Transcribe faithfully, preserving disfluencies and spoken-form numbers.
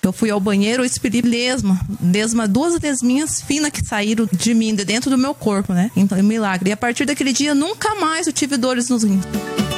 Eu fui ao banheiro, eu expeli lesma. Lesma, duas lesminhas finas que saíram de mim, de dentro do meu corpo, né? Então, é um milagre. E a partir daquele dia, nunca mais eu tive dores nos rins.